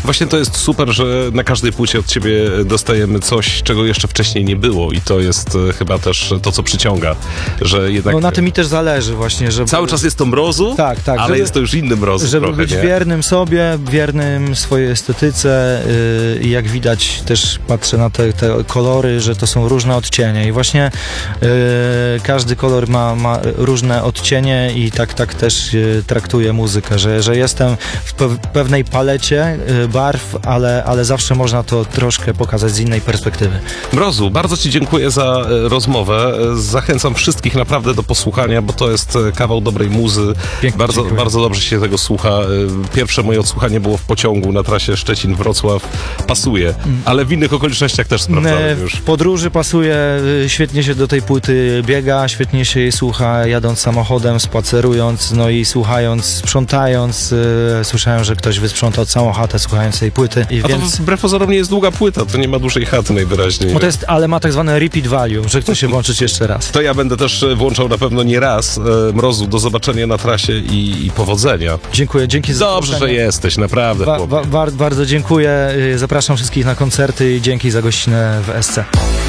Właśnie to jest super, że na każdej płycie od ciebie dostajemy coś, czego jeszcze wcześniej nie było i to jest chyba też to, co przyciąga, że jednak... No na tym mi też zależy właśnie, żeby... Cały czas jest to Mrozu, tak, ale żeby, jest to już inny Mrozu żeby trochę, być nie? wiernym sobie, wiernym swojej estetyce i jak widać też patrzę na te kolory, że to są różne odcienie i właśnie każdy kolor ma różne odcienie i tak też traktuję muzykę, że jestem w pewnej palecie barw, ale zawsze można to troszkę pokazać z innej perspektywy. Mrozu, bardzo ci dziękuję za rozmowę. Zachęcam wszystkich naprawdę do posłuchania, bo to jest kawał dobrej muzy. Bardzo dobrze się tego słucha. Pierwsze moje odsłuchanie było w pociągu na trasie Szczecin-Wrocław. Pasuje, ale w innych okolicznościach też sprawdzałem już. W podróży pasuje, świetnie się do tej płyty biega, świetnie się jej słucha jadąc samochodem, spacerując, no i słuchając, sprzątając. Słyszałem, że ktoś wysprzątał całą chatę słuchając tej płyty. A więc... to wbrew pozorom nie jest długa płyta, to nie ma dłużej chaty najwyraźniej. No to jest, ale ma tak zwane repeat value, że chce się włączyć jeszcze raz. To ja będę też włączał na pewno nie raz. Mrozu, do zobaczenia na trasie i powodzenia. Dziękuję, dzięki za zaproszenie. Dobrze, że jesteś, naprawdę. Bardzo dziękuję, zapraszam wszystkich na koncerty i dzięki za gościnę w SC.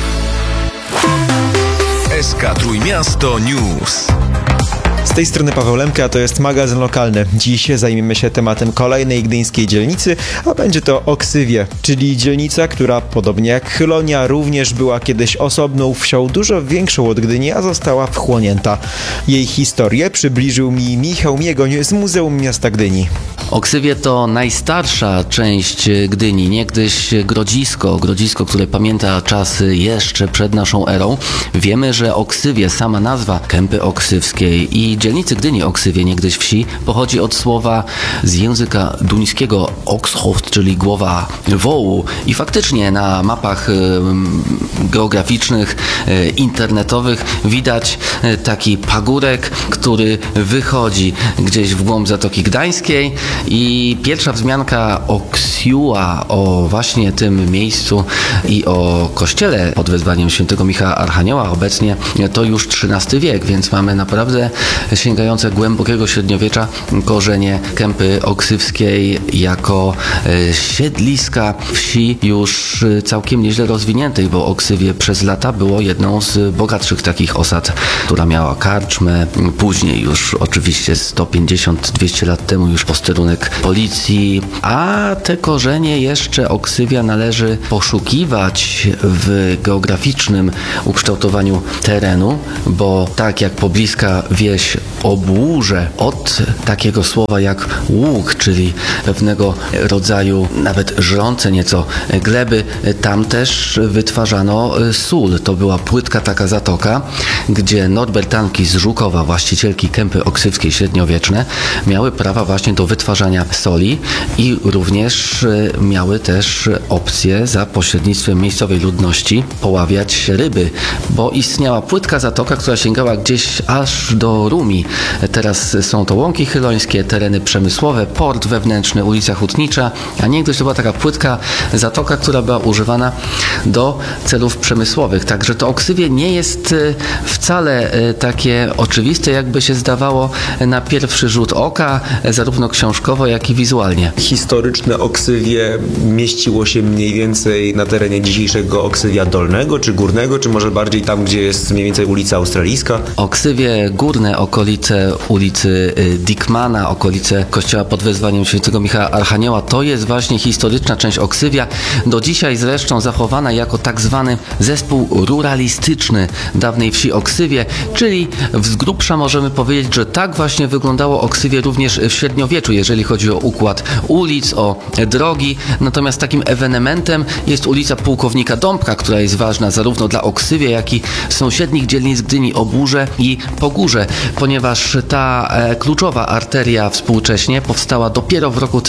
SK Trójmiasto News. Z tej strony Paweł Lemke, a to jest magazyn lokalny. Dziś zajmiemy się tematem kolejnej gdyńskiej dzielnicy, a będzie to Oksywie, czyli dzielnica, która podobnie jak Chylonia również była kiedyś osobną wsią dużo większą od Gdyni, a została wchłonięta. Jej historię przybliżył mi Michał Miegoń z Muzeum Miasta Gdyni. Oksywie to najstarsza część Gdyni, niegdyś Grodzisko, które pamięta czasy jeszcze przed naszą erą. Wiemy, że Oksywie, sama nazwa Kępy Oksywskiej i dzielnicy Gdyni Oksywie, niegdyś wsi, pochodzi od słowa z języka duńskiego oxhoft, czyli głowa wołu. I faktycznie na mapach geograficznych, internetowych widać taki pagórek, który wychodzi gdzieś w głąb Zatoki Gdańskiej i pierwsza wzmianka Oksiua o właśnie tym miejscu i o kościele pod wezwaniem świętego Michała Archanioła obecnie to już XIII wiek, więc mamy naprawdę sięgające głębokiego średniowiecza korzenie Kępy Oksywskiej jako siedliska wsi już całkiem nieźle rozwiniętych, bo Oksywie przez lata było jedną z bogatszych takich osad, która miała karczmę, później już oczywiście 150-200 lat temu już posterunek policji, a te korzenie jeszcze Oksywia należy poszukiwać w geograficznym ukształtowaniu terenu, bo tak jak pobliska wieś Obłórze od takiego słowa jak łuk, czyli pewnego rodzaju nawet żrące nieco gleby, tam też wytwarzano sól. To była płytka taka zatoka, gdzie Norbertanki z Żukowa, właścicielki Kępy Oksywskiej średniowieczne, miały prawa właśnie do wytwarzania soli i również miały też opcję za pośrednictwem miejscowej ludności poławiać ryby, bo istniała płytka zatoka, która sięgała gdzieś aż do Rumi. Teraz są to łąki chylońskie, tereny przemysłowe, port wewnętrzny, ulica Hutnicza, a niegdyś to była taka płytka zatoka, która była używana do celów przemysłowych. Także to Oksywie nie jest wcale takie oczywiste, jakby się zdawało na pierwszy rzut oka, zarówno książkowo, jak i wizualnie. Historyczne Oksywie mieściło się mniej więcej na terenie dzisiejszego Oksywia Dolnego, czy Górnego, czy może bardziej tam, gdzie jest mniej więcej ulica Australijska? Oksywie Górne, okolice ulicy Dickmana, okolice kościoła pod wezwaniem świętego Michała Archanioła, to jest właśnie historyczna część Oksywia, do dzisiaj zresztą zachowana jako tak zwany zespół ruralistyczny dawnej wsi Oksywie, czyli z grubsza możemy powiedzieć, że tak właśnie wyglądało Oksywie również w średniowieczu, jeżeli chodzi o układ ulic, o drogi. Natomiast takim ewenementem jest ulica Pułkownika Dąbka, która jest ważna zarówno dla Oksywia, jak i sąsiednich dzielnic Gdyni Obłórze i Pogórze, ponieważ ta kluczowa arteria współcześnie powstała dopiero w roku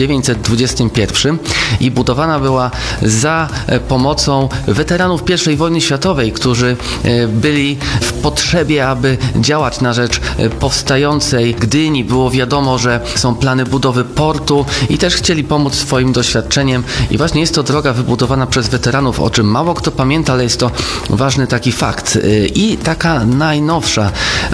1921 i budowana była za pomocą weteranów I wojny światowej, którzy byli w potrzebie, aby działać na rzecz powstającej Gdyni. Było wiadomo, że są plany budowy portu i też chcieli pomóc swoim doświadczeniem i właśnie jest to droga wybudowana przez weteranów, o czym mało kto pamięta, ale jest to ważny taki fakt. I taka najnowsza arteria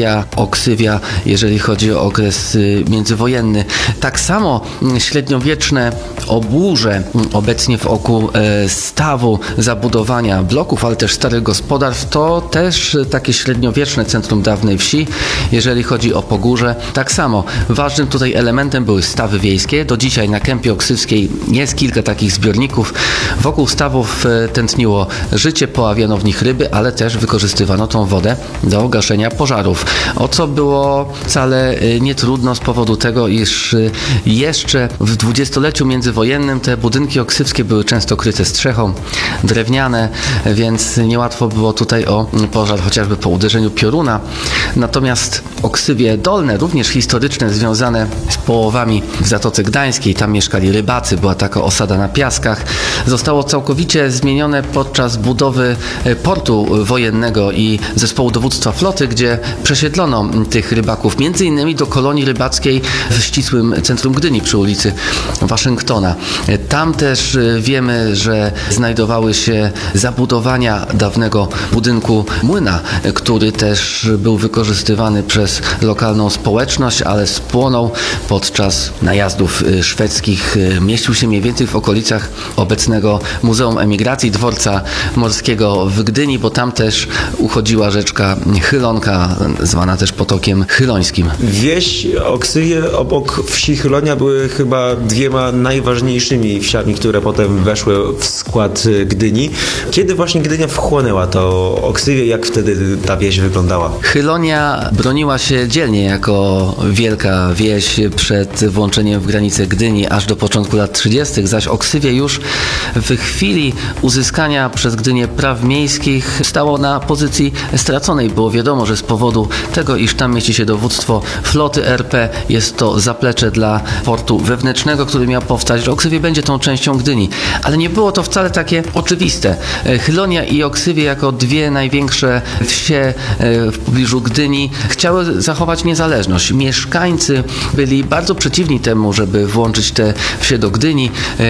Oksywia, jeżeli chodzi o okres międzywojenny. Tak samo średniowieczne obłuże obecnie wokół stawu, zabudowania bloków, ale też starych gospodarstw, to też takie średniowieczne centrum dawnej wsi, jeżeli chodzi o Pogórze. Tak samo ważnym tutaj elementem były stawy wiejskie. Do dzisiaj na Kępie Oksywskiej jest kilka takich zbiorników. Wokół stawów tętniło życie, poławiano w nich ryby, ale też wykorzystywano tą wodę do gaszenia pożarów. O co było wcale nie trudno z powodu tego, iż jeszcze w dwudziestoleciu międzywojennym te budynki oksywskie były często kryte strzechą, drewniane, więc niełatwo było tutaj o pożar, chociażby po uderzeniu pioruna. Natomiast Oksywie dolne, również historyczne, związane z połowami w Zatoce Gdańskiej, tam mieszkali rybacy, była taka osada na piaskach, zostało całkowicie zmienione podczas budowy portu wojennego i zespołu dowództwa floty, gdzie przesiedlono tych rybaków, między innymi do kolonii rybackiej w ścisłym centrum Gdyni przy ulicy Waszyngtona. Tam też wiemy, że znajdowały się zabudowania dawnego budynku młyna, który też był wykorzystywany przez lokalną społeczność, ale spłonął podczas najazdów szwedzkich. Mieścił się mniej więcej w okolicach obecnego Muzeum Emigracji, dworca morskiego w Gdyni, bo tam też uchodziła rzeczka Chylonka, zwana też potokiem chylońskim. Wieś Oksywie obok wsi Chylonia były chyba dwiema najważniejszymi wsiami, które potem weszły w skład Gdyni. Kiedy właśnie Gdynia wchłonęła to Oksywie, jak wtedy ta wieś wyglądała? Chylonia broniła się dzielnie jako wielka wieś przed włączeniem w granice Gdyni aż do początku lat 30., zaś Oksywie już w chwili uzyskania przez Gdynię praw miejskich stało na pozycji straconej. Było wiadomo, że z powodu tego, iż tam mieści się dowództwo floty RP, jest to zaplecze dla portu wewnętrznego, który miał powstać, że Oksywie będzie tą częścią Gdyni. Ale nie było to wcale takie oczywiste. Chylonia i Oksywie jako dwie największe wsie w pobliżu Gdyni chciały zachować niezależność. Mieszkańcy byli bardzo przeciwni temu, żeby włączyć te wsie do Gdyni.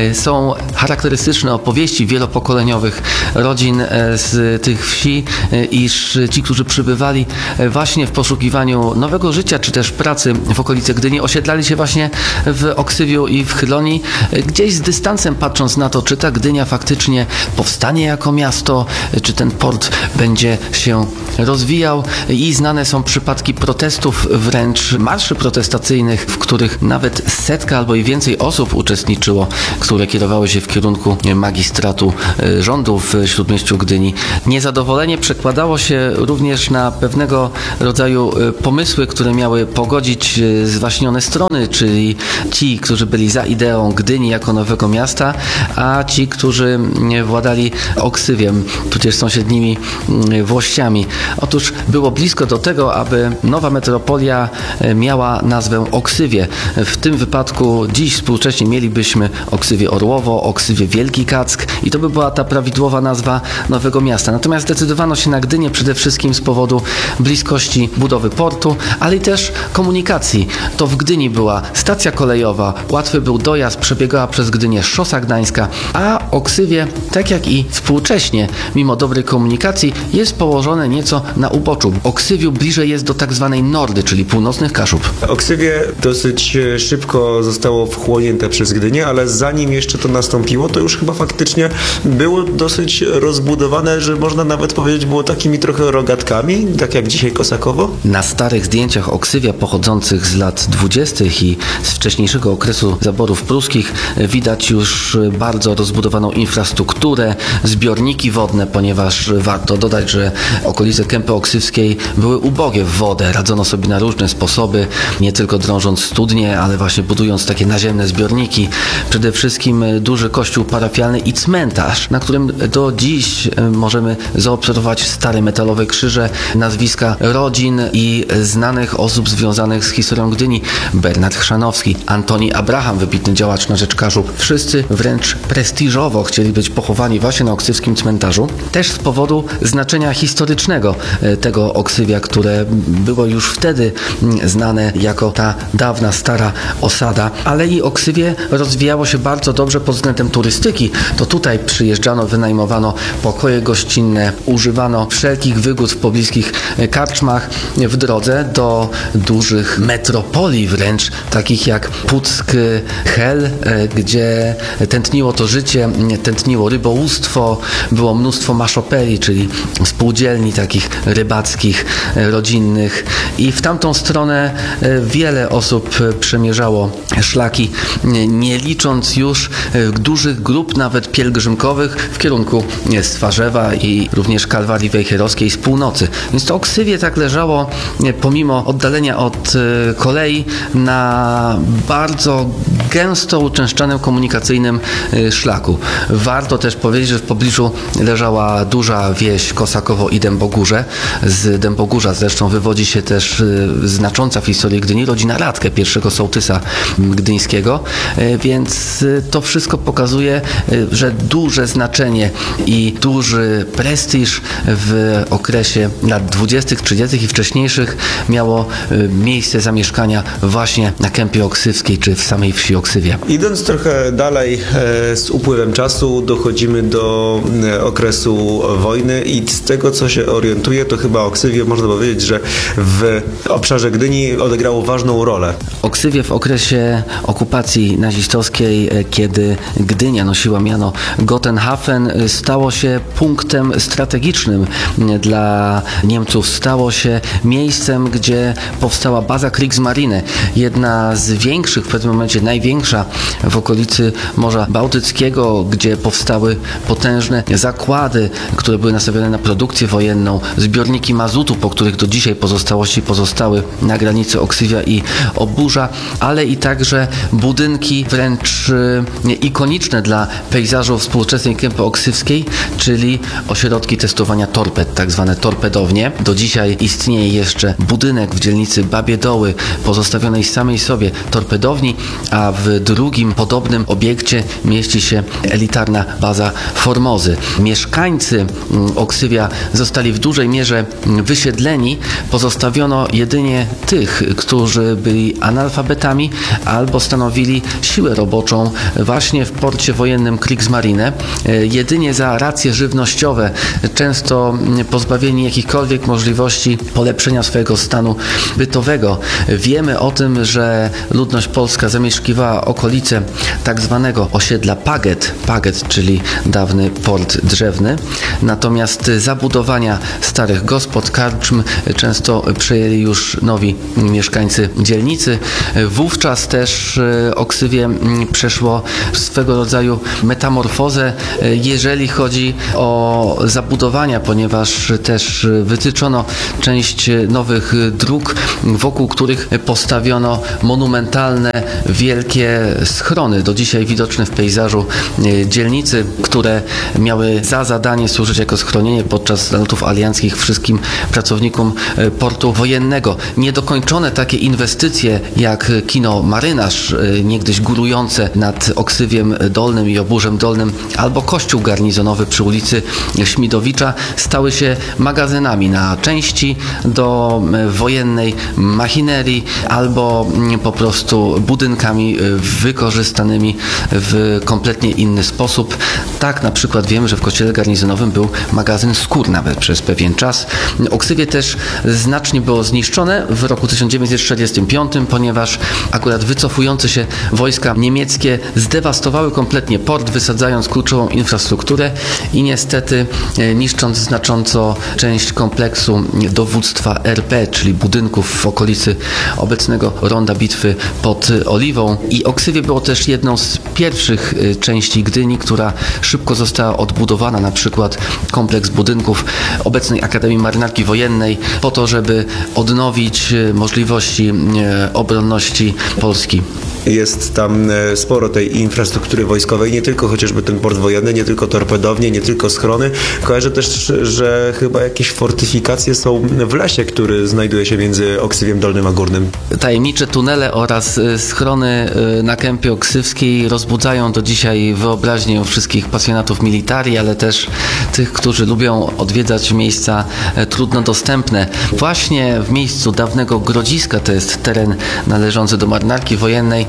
Są charakterystyczne opowieści wielopokoleniowych rodzin z tych wsi, iż ci, którzy przybywali właśnie w poszukiwaniu nowego życia, czy też pracy w okolicy Gdyni, osiedlali się właśnie w Oksywiu i w Chylonii, gdzieś z dystansem patrząc na to, czy ta Gdynia faktycznie powstanie jako miasto, czy ten port będzie się rozwijał. I znane są przypadki protestów, wręcz marszy protestacyjnych, w których nawet setka albo i więcej osób uczestniczyło, które kierowały się w kierunku magistratu rządu w Śródmieściu Gdyni. Niezadowolenie przekładało się również na pewnego rodzaju pomysły, które miały pogodzić zwaśnione strony, czyli ci, którzy byli za ideą Gdyni jako nowego miasta, a ci, którzy władali Oksywiem, tudzież sąsiednimi włościami. Otóż było blisko do tego, aby nowa metropolia miała nazwę Oksywie. W tym wypadku dziś współcześnie mielibyśmy Oksywie Orłowo, Oksywie Wielki Kack i to by była ta prawidłowa nazwa nowego miasta. Natomiast zdecydowano się na Gdynię przede wszystkim z powodu bliskości budowy portu, ale i też komunikacji. To w Gdyni była stacja kolejowa, łatwy był dojazd, przebiegała przez Gdynię szosa gdańska, a Oksywie, tak jak i współcześnie, mimo dobrej komunikacji, jest położone nieco na uboczu. Oksywiu bliżej jest do tak zwanej Nordy, czyli północnych Kaszub. Oksywie dosyć szybko zostało wchłonięte przez Gdynię, ale zanim jeszcze to nastąpiło, to już chyba faktycznie było dosyć rozbudowane, że można nawet powiedzieć, było takimi trochę rogatkami, tak jak dzisiaj Kosakowo. Na starych zdjęciach Oksywia pochodzących z lat 20. i z wcześniejszego okresu zaborów pruskich widać już bardzo rozbudowaną infrastrukturę, zbiorniki wodne, ponieważ warto dodać, że okolice Kępy Oksywskiej były ubogie w wodę, radzono sobie na różne sposoby, nie tylko drążąc studnie, ale właśnie budując takie naziemne zbiorniki. Przede wszystkim duży kościół parafialny i cmentarz, na którym do dziś możemy zaobserwować stare metalowe krzyże, nazwiska rodzin i znanych osób związanych z historią Gdyni. Bernard Chrzanowski, Antoni Abraham, wybitny działacz na rzecz Kaszub. Wszyscy wręcz prestiżowo chcieli być pochowani właśnie na oksywskim cmentarzu. Też z powodu znaczenia historycznego tego Oksywia, które było już wtedy znane jako ta dawna, stara osada, ale i Oksywie rozwijało się bardzo dobrze pod względem turystyki. To tutaj przyjeżdżano, wynajmowano pokoje gościnne, używano wszelkich wygód w pobliskich karczmach, godzinach w drodze do dużych metropolii wręcz, takich jak Puck, Hel, gdzie tętniło to życie, tętniło rybołówstwo, było mnóstwo maszopeli, czyli spółdzielni takich rybackich, rodzinnych i w tamtą stronę wiele osób przemierzało szlaki, nie licząc już dużych grup nawet pielgrzymkowych w kierunku Stwarzewa i również Kalwarii Wejherowskiej z północy. Więc to Oksywie tak leżało pomimo oddalenia od kolei na bardzo gęsto uczęszczanym komunikacyjnym szlaku. Warto też powiedzieć, że w pobliżu leżała duża wieś Kosakowo i Dębogórze. Z Dębogórza zresztą wywodzi się też znacząca w historii Gdyni rodzina Radke, pierwszego sołtysa gdyńskiego, więc to wszystko pokazuje, że duże znaczenie i duży prestiż w okresie lat 20., 30. i wcześniejszych miało miejsce zamieszkania właśnie na Kępie Oksywskiej czy w samej wsi Oksywie. Idąc trochę dalej z upływem czasu dochodzimy do okresu wojny i z tego co się orientuję, to chyba Oksywie można powiedzieć, że w obszarze Gdyni odegrało ważną rolę. Oksywie w okresie okupacji nazistowskiej, kiedy Gdynia nosiła miano Gotenhafen, stało się punktem strategicznym dla Niemców. Stało się miejscem, gdzie powstała baza Kriegsmarine, jedna z większych, w pewnym momencie największa w okolicy Morza Bałtyckiego, gdzie powstały potężne zakłady, które były nastawione na produkcję wojenną, zbiorniki mazutu, po których do dzisiaj pozostałości pozostały na granicy Oksywia i Oburza, ale i także budynki wręcz ikoniczne dla pejzażu współczesnej Kępy Oksywskiej, czyli ośrodki testowania torped, tak zwane torpedownie. Do dzisiaj istnieje jeszcze budynek w dzielnicy Babie Doły, pozostawionej samej sobie torpedowni, a w drugim podobnym obiekcie mieści się elitarna baza Formozy. Mieszkańcy Oksywia zostali w dużej mierze wysiedleni, pozostawiono jedynie tych, którzy byli analfabetami albo stanowili siłę roboczą właśnie w porcie wojennym Kriegsmarine. Jedynie za racje żywnościowe, często pozbawieni jakichkolwiek możliwości polepszenia swojego stanu bytowego. Wiemy o tym, że ludność polska zamieszkiwała okolice tak zwanego osiedla Paget, czyli dawny port drzewny. Natomiast zabudowania starych gospod, karczm często przejęli już nowi mieszkańcy dzielnicy. Wówczas też Oksywie przeszło swego rodzaju metamorfozę, jeżeli chodzi o zabudowania, ponieważ też wytyczono część nowych dróg, wokół których postawiono monumentalne, wielkie schrony, do dzisiaj widoczne w pejzażu dzielnicy, które miały za zadanie służyć jako schronienie podczas nalotów alianckich wszystkim pracownikom portu wojennego. Niedokończone takie inwestycje jak kino Marynarz, niegdyś górujące nad Oksywiem Dolnym i Oburzem Dolnym, albo kościół garnizonowy przy ulicy Śmidowicza stały się magazynami na części do wojennej machinerii albo po prostu budynkami wykorzystanymi w kompletnie inny sposób. Tak na przykład wiemy, że w kościele garnizonowym był magazyn skór nawet przez pewien czas. Oksywie też znacznie było zniszczone w roku 1945, ponieważ akurat wycofujące się wojska niemieckie zdewastowały kompletnie port, wysadzając kluczową infrastrukturę i niestety niszcząc znacząco część kompleksu dowództwa RP, czyli budynków w okolicy obecnego ronda bitwy pod Oliwą. I Oksywie było też jedną z pierwszych części Gdyni, która szybko została odbudowana, na przykład kompleks budynków obecnej Akademii Marynarki Wojennej, po to, żeby odnowić możliwości obronności Polski. Jest tam sporo tej infrastruktury wojskowej, nie tylko chociażby ten port wojenny, nie tylko torpedownie, nie tylko schrony. Kojarzę też, że chyba jakieś fortyfikacje są w lesie, który znajduje się między Oksywiem Dolnym a Górnym. Tajemnicze tunele oraz schrony na Kępie Oksywskiej rozbudzają do dzisiaj wyobraźnię wszystkich pasjonatów militarii, ale też tych, którzy lubią odwiedzać miejsca trudno dostępne. Właśnie w miejscu dawnego Grodziska, to jest teren należący do Marynarki Wojennej,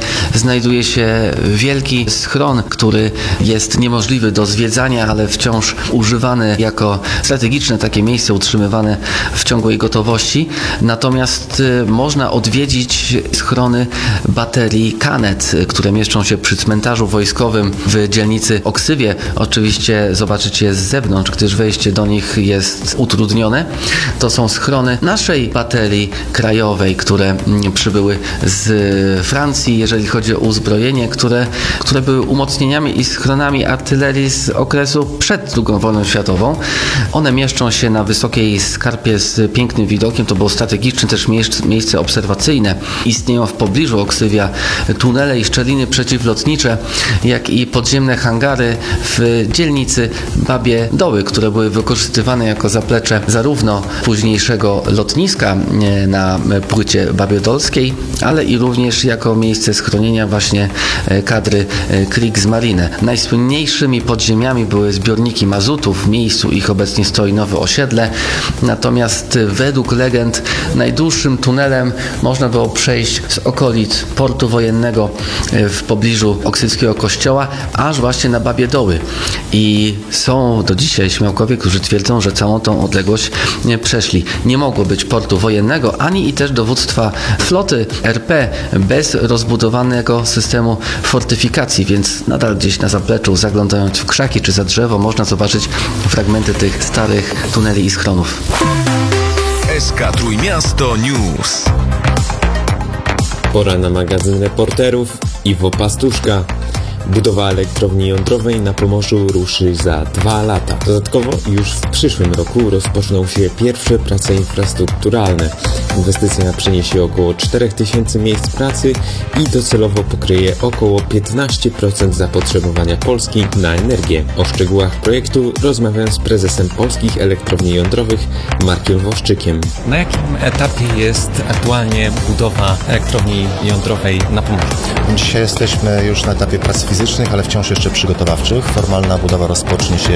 znajduje się wielki schron, który jest niemożliwy do zwiedzania, ale wciąż używany jako strategiczne takie miejsce utrzymywane w ciągłej gotowości. Natomiast można odwiedzić schrony baterii Kanet, które mieszczą się przy cmentarzu wojskowym w dzielnicy Oksywie. Oczywiście zobaczycie je z zewnątrz, gdyż wejście do nich jest utrudnione. To są schrony naszej baterii krajowej, które przybyły z Francji, jeżeli chodzi o uzbrojenie, które były umocnieniami i schronami artylerii z okresu przed II wojną światową. One mieszczą się na wysokiej skarpie z pięknym widokiem. To było strategiczne też miejsce obserwacyjne. Istnieją w pobliżu Oksywia tunele i szczeliny przeciwlotnicze, jak i podziemne hangary w dzielnicy Babie Doły, które były wykorzystywane jako zaplecze zarówno późniejszego lotniska na płycie babiodolskiej, ale i również jako miejsce schronienia właśnie kadry Kriegsmarine. Najsłynniejszymi podziemiami były zbiorniki mazutu. W miejscu ich obecnie stoi nowe osiedle. Natomiast według legend najdłuższym tunelem można było przejść z okolic portu wojennego w pobliżu Oksywskiego kościoła, aż właśnie na Babie Doły. I są do dzisiaj śmiałkowie, którzy twierdzą, że całą tą odległość przeszli. Nie mogło być portu wojennego, ani i też dowództwa floty RP bez rozbudowanego systemu fortyfikacji, więc nadal gdzieś na zapleczu, zaglądając w krzaki czy za drzewo, można zobaczyć fragmenty tych starych tuneli i schronów. SK Trójmiasto News. Pora na magazyn reporterów. Iwo Pastuszka. Budowa elektrowni jądrowej na Pomorzu ruszy za 2 lata. Dodatkowo już w przyszłym roku rozpoczną się pierwsze prace infrastrukturalne. Inwestycja przyniesie około 4000 miejsc pracy i docelowo pokryje około 15% zapotrzebowania Polski na energię. O szczegółach projektu rozmawiam z prezesem Polskich Elektrowni Jądrowych Markiem Woszczykiem. Na jakim etapie jest aktualnie budowa elektrowni jądrowej na Pomorzu? Dzisiaj jesteśmy już na etapie prac fizycznych, ale wciąż jeszcze przygotowawczych. Formalna budowa rozpocznie się,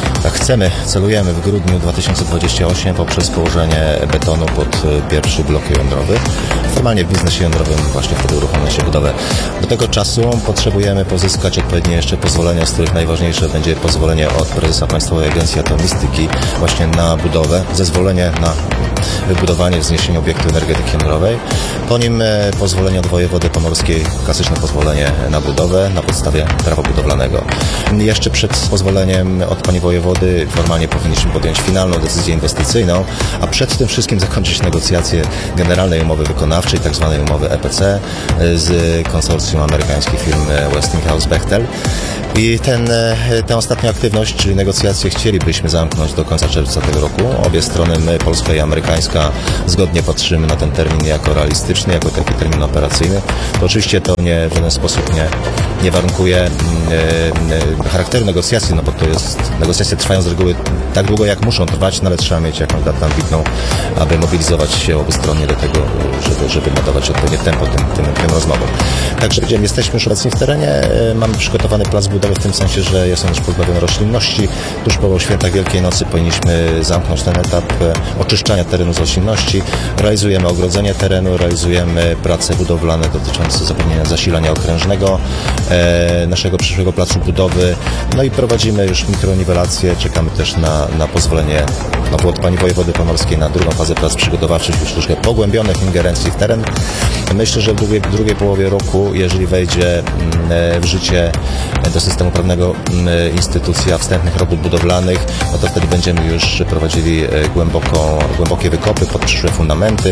celujemy w grudniu 2028 poprzez położenie betonu pod pierwszy blok jądrowy. Formalnie w biznesie jądrowym właśnie wtedy uruchomi się budowę. Do tego czasu potrzebujemy pozyskać odpowiednie jeszcze pozwolenia, z których najważniejsze będzie pozwolenie od prezesa Państwowej Agencji Atomistyki właśnie na budowę, zezwolenie na wybudowanie, wzniesienie obiektu energetyki jądrowej. Po nim pozwolenie od wojewody pomorskiej, klasyczne pozwolenie na budowę na podstawie prawa budowlanego. Jeszcze przed pozwoleniem od pani wojewody formalnie powinniśmy podjąć finalną decyzję inwestycyjną, a przed tym wszystkim zakończyć negocjacje generalnej umowy wykonawczej, tak zwanej umowy EPC z konsorcjum amerykańskiej firmy Westinghouse-Bechtel. I tę ostatnią aktywność, czyli negocjacje, chcielibyśmy zamknąć do końca czerwca tego roku. Obie strony, my, polska i amerykańska, zgodnie patrzymy na ten termin jako realistyczny, jako taki termin operacyjny. To oczywiście to w żaden sposób nie warunkuje charakteru negocjacji, no bo negocjacje trwają z reguły tak długo, jak muszą trwać, no ale trzeba mieć jakąś datę ambitną, aby mobilizować się obustronnie do tego, żeby nadawać odpowiednie tempo tym rozmowom. Także jesteśmy już obecni w terenie, mamy przygotowany plac budowy w tym sensie, że jest on już pozbawiony roślinności. Tuż po świętach Wielkiej Nocy powinniśmy zamknąć ten etap oczyszczania terenu z roślinności. Realizujemy ogrodzenie terenu, realizujemy prace budowlane dotyczące zapewnienia zasilania okrężnego naszego przyszłego placu budowy. No i prowadzimy już mikroniwelację, czekamy też na pozwolenie od pani wojewody pomorskiej na drugą fazę prac przygotowawczych, już troszkę pogłębionych ingerencji w teren. Myślę, że w drugiej połowie roku, jeżeli wejdzie w życie do systemu prawnego instytucja wstępnych robót budowlanych, no to wtedy będziemy już prowadzili głębokie wykopy pod przyszłe fundamenty,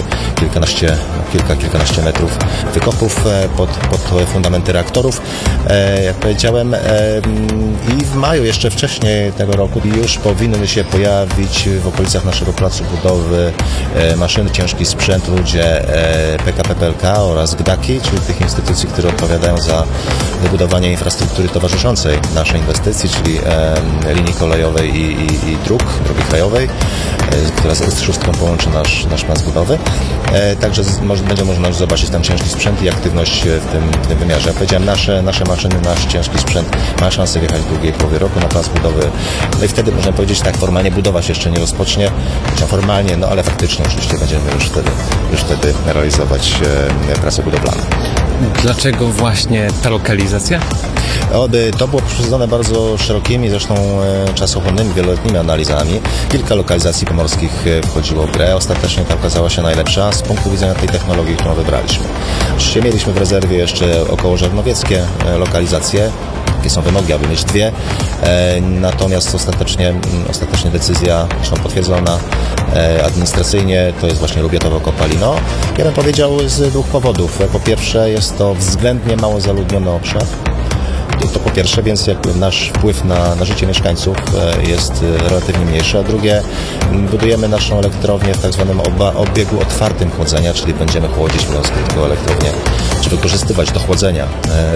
kilkanaście metrów wykopów pod fundamenty reaktorów, jak powiedziałem. I w maju, jeszcze wcześniej tego roku, już powinny się pojawić w okolicach naszego placu budowy maszyny, ciężki sprzęt, ludzie PKP PLK oraz GDAKI, czyli tych instytucji, które odpowiadają za wybudowanie infrastruktury towarzyszącej naszej inwestycji, czyli linii kolejowej i drogi krajowej, która z szóstką połączy nasz plac budowy. Także będzie można zobaczyć tam ciężki sprzęt i aktywność w tym wymiarze. Jak powiedziałem, nasze maszyny, nasz ciężki sprzęt ma szansę wjechać w drugiej połowie roku na plac budowy. No i wtedy można powiedzieć, tak, formalnie budowa się jeszcze nie rozpocznie, formalnie, no ale faktycznie oczywiście będziemy już wtedy realizować prace budowlane. Dlaczego właśnie ta lokalizacja? To było poprzedzone bardzo szerokimi, zresztą czasochłonnymi, wieloletnimi analizami. Kilka lokalizacji pomorskich wchodziło w grę. Ostatecznie ta okazała się najlepsza z punktu widzenia tej technologii, którą wybraliśmy. Oczywiście mieliśmy w rezerwie jeszcze około żarnowieckie lokalizacje. Takie są wymogi, aby mieć dwie. Natomiast ostatecznie decyzja, zresztą potwierdzona administracyjnie, to jest właśnie Lubiatowo Kopalino. Ja bym powiedział z dwóch powodów. Po pierwsze, jest to względnie mało zaludniony obszar. To po pierwsze, więc nasz wpływ na życie mieszkańców jest relatywnie mniejszy, a drugie, budujemy naszą elektrownię w tak zwanym obiegu otwartym chłodzenia, czyli będziemy chłodzić, mówiąc krótko, elektrownię, czy wykorzystywać do chłodzenia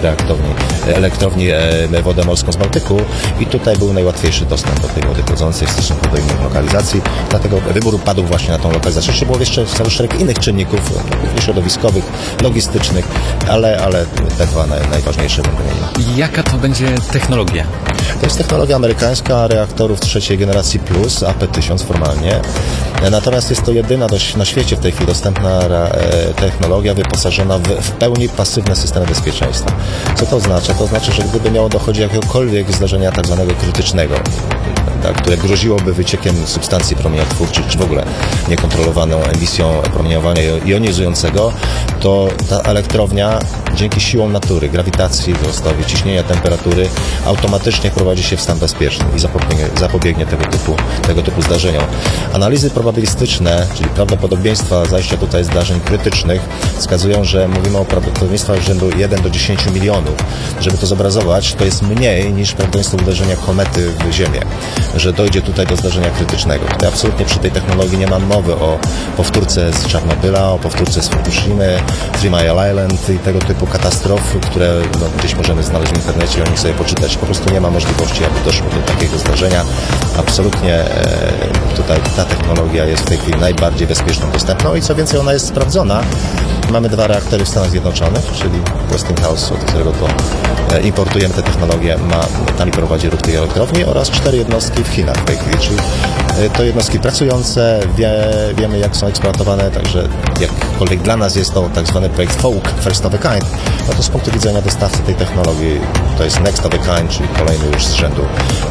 elektrowni wodę morską z Bałtyku i tutaj był najłatwiejszy dostęp do tej wody chłodzącej w stosunku do innych lokalizacji, dlatego wybór padł właśnie na tą lokalizację. Oczywiście było jeszcze cały szereg innych czynników, środowiskowych, logistycznych, ale te dwa najważniejsze bym wymienił. Jaka to będzie technologia? To jest technologia amerykańska reaktorów trzeciej generacji plus, AP1000 formalnie. Natomiast jest to jedyna na świecie w tej chwili dostępna technologia wyposażona w pełni pasywne systemy bezpieczeństwa. Co to oznacza? To oznacza, że gdyby miało dochodzić do jakiegokolwiek zdarzenia tak zwanego krytycznego, które groziłoby wyciekiem substancji promieniotwórczych, czy w ogóle niekontrolowaną emisją promieniowania jonizującego, to ta elektrownia dzięki siłom natury, grawitacji wzrostowej, ciśnienia, temperatury automatycznie prowadzi się w stan bezpieczny i zapobiegnie tego typu zdarzeniom. Analizy probabilistyczne, czyli prawdopodobieństwa zajścia tutaj zdarzeń krytycznych, wskazują, że mówimy o prawdopodobieństwach rzędu 1 do 10 milionów. Żeby to zobrazować, to jest mniej niż prawdopodobieństwo uderzenia komety w Ziemię, że dojdzie tutaj do zdarzenia krytycznego. Tutaj absolutnie przy tej technologii nie ma mowy o powtórce z Czarnobyla, o powtórce z Fukushimy, Three Mile Island i tego typu katastrof, które gdzieś możemy znaleźć w internecie i o nich sobie poczytać. Po prostu nie ma możliwości, aby doszło do takiego zdarzenia. Absolutnie tutaj ta technologia jest w tej chwili najbardziej bezpieczną, dostępną i co więcej, ona jest sprawdzona. Mamy 2 reaktory w Stanach Zjednoczonych, czyli Westinghouse, od którego to importujemy tę technologię, tam prowadzi ród tej elektrowni, oraz 4 jednostki w Chinach w tej chwili, czyli to jednostki pracujące, wiemy jak są eksploatowane, także jakkolwiek dla nas jest to tak zwany projekt FOUK, First of a Kind, no to z punktu widzenia dostawcy tej technologii to jest Next of a Kind, czyli kolejny już z rzędu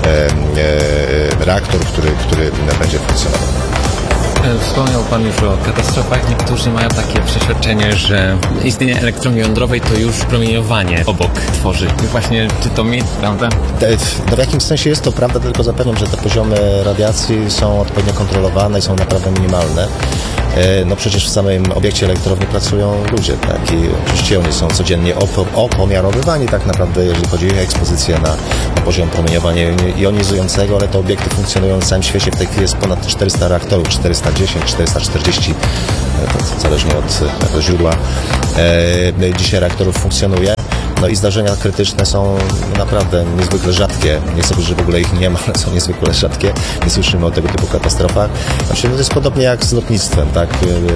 reaktor, który będzie funkcjonował. Wspomniał Pan już o katastrofach. Niektórzy mają takie przeświadczenie, że istnienie elektrowni jądrowej to już promieniowanie obok tworzy. I właśnie czy to mi, prawda? W jakimś sensie jest to prawda, tylko zapewniam, że te poziomy radiacji są odpowiednio kontrolowane i są naprawdę minimalne. No przecież w samym obiekcie elektrowni pracują ludzie, tak? I oczywiście oni są codziennie opomiarowywani tak naprawdę, jeżeli chodzi o ich ekspozycję na poziom promieniowania jonizującego, ale te obiekty funkcjonują na całym świecie. W tej chwili jest ponad 400 reaktorów, 410, 440, to zależnie od źródła. Dzisiaj reaktorów funkcjonuje. No i zdarzenia krytyczne są naprawdę niezwykle rzadkie. Nie chcę powiedzieć, że w ogóle ich nie ma, ale są niezwykle rzadkie. Nie słyszymy o tego typu katastrofach. Znaczy, to jest podobnie jak z lotnictwem, tak?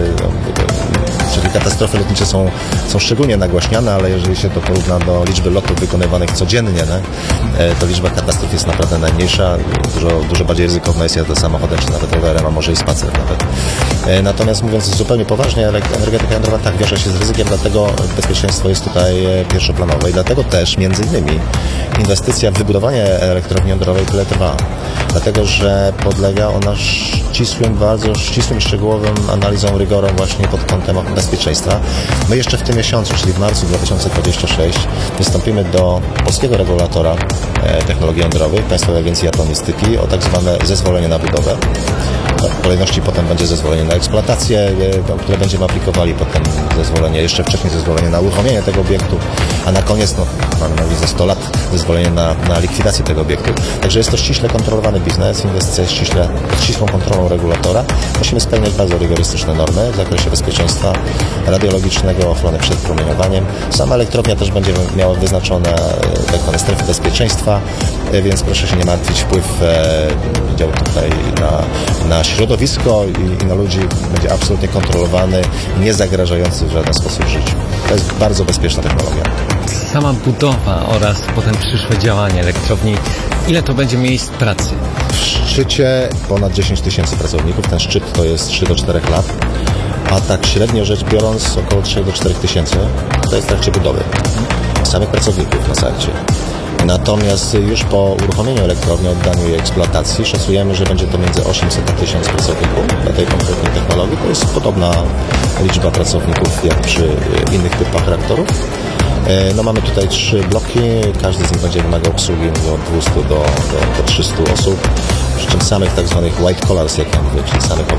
Czyli katastrofy lotnicze są szczególnie nagłaśniane, ale jeżeli się to porówna do liczby lotów wykonywanych codziennie, to liczba katastrof jest naprawdę najmniejsza. Dużo bardziej ryzykowna jest jazda samochodem, czy nawet rowerem, a może i spacer nawet. Natomiast mówiąc zupełnie poważnie, energetyka jądrowa tak wiąże się z ryzykiem, dlatego bezpieczeństwo jest tutaj pierwszoplanowe i dlatego też między innymi inwestycja w wybudowanie elektrowni jądrowej tyle trwa. Dlatego, że podlega ona bardzo ścisłym, szczegółowym analizom, rygorom właśnie pod kątem bezpieczeństwa. My jeszcze w tym miesiącu, czyli w marcu 2026, wystąpimy do polskiego regulatora technologii jądrowych, Państwowej Agencji Atomistyki, o tak zwane zezwolenie na budowę. W kolejności potem będzie zezwolenie na eksploatację, które będziemy aplikowali, potem jeszcze wcześniej zezwolenie na uruchomienie tego obiektu, a na koniec, mamy na uwadze 100 lat, zezwolenie na likwidację tego obiektu. Także jest to ściśle kontrolowany biznes, inwestycja jest pod ścisłą kontrolą regulatora. Musimy spełniać bardzo rygorystyczne normy w zakresie bezpieczeństwa radiologicznego, ochrony przed promieniowaniem. Sama elektrownia też będzie miała wyznaczone tak zwane strefy bezpieczeństwa, więc proszę się nie martwić, wpływ dział tutaj na środowisko i na ludzi będzie absolutnie kontrolowany, nie zagrażający w żaden sposób życiu. To jest bardzo bezpieczna technologia. Sama budowa oraz potem przyszłe działanie elektrowni, ile to będzie miejsc pracy? W szczycie ponad 10 000 pracowników. Ten szczyt to jest 3 do 4 lat. a tak średnio rzecz biorąc około 3 do 4 tysięcy to jest w trakcie budowy samych pracowników na sajcie. Natomiast już po uruchomieniu elektrowni, oddaniu jej eksploatacji szacujemy, że będzie to między 800 a 1000 pracowników dla tej konkretnej technologii. To jest podobna liczba pracowników jak przy innych typach reaktorów. No mamy tutaj 3 bloki, każdy z nich będzie wymagał obsługi od 200 do 300 osób, przy czym samych tak zwanych white collars, jak ja mówię, czyli samych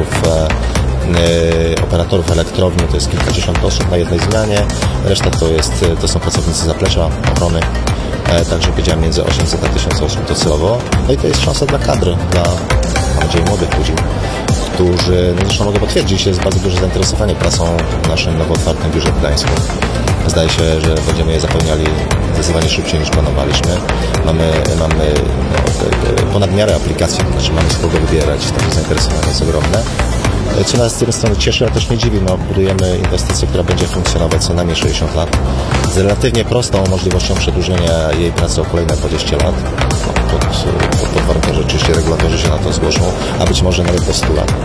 operatorów elektrowni to jest kilkadziesiąt osób na jednej zmianie, reszta to są pracownicy zaplecza, ochrony, także powiedziałem między 800 a 1000 osób docelowo. No i to jest szansa dla kadry, dla, mam nadzieję, młodych ludzi, którzy, no zresztą mogę potwierdzić, jest bardzo duże zainteresowanie pracą w naszym nowo otwartym biurze w Gdańsku. Zdaje się, że będziemy je zapełniali zdecydowanie szybciej niż planowaliśmy. Mamy ponad miarę aplikacji, to znaczy mamy z kogo wybierać, takie zainteresowanie jest ogromne. Co nas z tej strony cieszy, ale też nie dziwi, budujemy inwestycję, która będzie funkcjonować co najmniej 60 lat, z relatywnie prostą możliwością przedłużenia jej pracy o kolejne 20 lat, pod warunkiem, że oczywiście regulatorzy się na to zgłoszą, a być może nawet do 100 lat.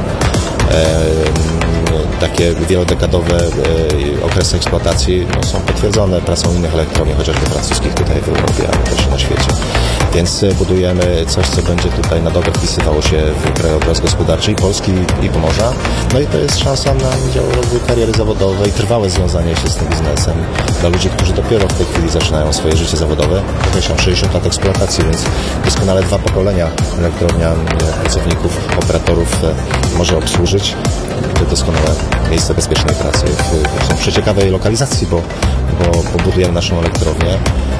Takie wielodekadowe okresy eksploatacji są potwierdzone pracą innych elektrowni, chociażby francuskich tutaj w Europie, ale też na świecie. Więc budujemy coś, co będzie tutaj na dobre wpisywało się w krajobraz gospodarczy i Polski, i Pomorza. No i to jest szansa na rozwój kariery zawodowej, trwałe związanie się z tym biznesem dla ludzi, którzy dopiero w tej chwili zaczynają swoje życie zawodowe. Określam 60 lat eksploatacji, więc doskonale 2 pokolenia elektrownia pracowników, operatorów może obsłużyć. To doskonałe miejsce bezpiecznej pracy w przeciekawej lokalizacji, bo budujemy naszą elektrownię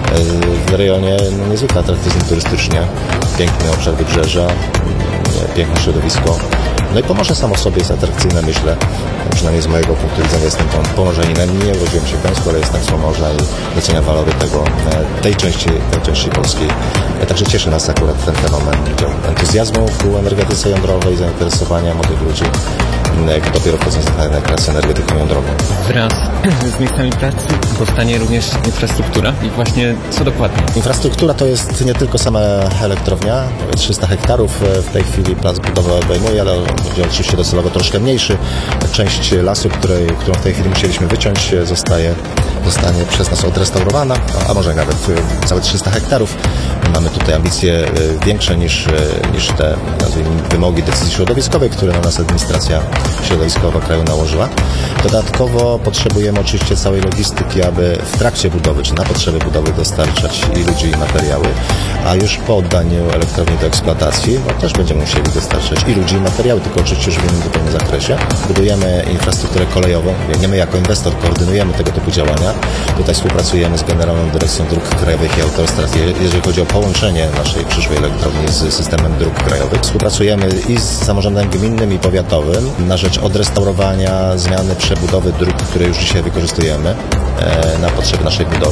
w rejonie niezwykle atrakcyjnym turystycznie, piękny obszar wybrzeża, piękne środowisko. No i Pomorze samo sobie jest atrakcyjne, myślę, przynajmniej z mojego punktu widzenia jestem Pomorzeninem, nie urodziłem się w Gdańsku, ale jestem z Pomorza i doceniam walory tej części Polski. Także cieszy nas akurat ten fenomen entuzjazmu ku energetyce jądrowej, zainteresowania młodych ludzi, dopiero wchodząc na rynek pracy energetyką jądrową. Wraz z miejscami pracy powstanie również infrastruktura i właśnie co dokładnie? Infrastruktura to jest nie tylko sama elektrownia, 300 hektarów w tej chwili plac budowy obejmuje, ale będzie oczywiście docelowo troszkę mniejszy. Część lasu, którą w tej chwili musieliśmy wyciąć, zostanie przez nas odrestaurowana, a może nawet całe 300 hektarów. Mamy tutaj ambicje większe niż te, nazwijmy, wymogi decyzji środowiskowej, które na nas administracja środowiskowa kraju nałożyła. Dodatkowo potrzebujemy oczywiście całej logistyki, aby w trakcie budowy, czy na potrzeby budowy dostarczać i ludzi, i materiały, a już po oddaniu elektrowni do eksploatacji też będziemy musieli dostarczać i ludzi, i materiały, tylko oczywiście już w innym zupełnie zakresie. Budujemy infrastrukturę kolejową, nie my jako inwestor koordynujemy tego typu działania. Tutaj współpracujemy z Generalną Dyrekcją Dróg Krajowych i Autostrad, jeżeli chodzi o połączenie naszej przyszłej elektrowni z systemem dróg krajowych. Współpracujemy i z samorządem gminnym i powiatowym na rzecz odrestaurowania, zmiany, przebudowy dróg, które już dzisiaj wykorzystujemy na potrzeby naszej budowy.